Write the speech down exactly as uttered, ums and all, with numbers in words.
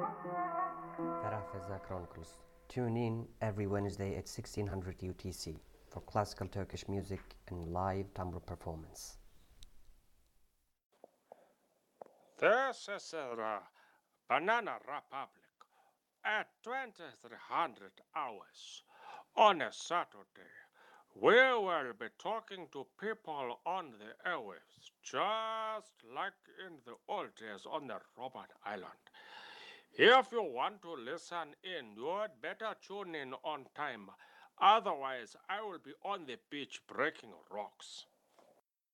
Parafeza Chronicles. Tune in every Wednesday at sixteen hundred U T C for classical Turkish music and live tambour performance. This is the Banana Republic at twenty-three hundred hours on a Saturday. We will be talking to people on the airwaves, just like in the old days on the Robert Island. If you want to listen in, you'd better tune in on time. Otherwise, I will be on the beach breaking rocks.